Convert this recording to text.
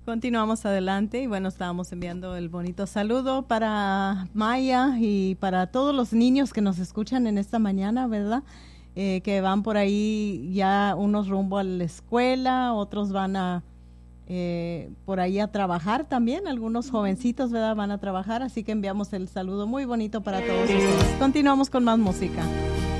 Continuamos adelante y bueno, estábamos enviando el bonito saludo para Maya y para todos los niños que nos escuchan en esta mañana, ¿verdad? Que van por ahí ya unos rumbo a la escuela, otros van a por ahí a trabajar también, algunos jovencitos, ¿verdad? Van a trabajar, así que enviamos el saludo muy bonito para todos ustedes. Continuamos con más música.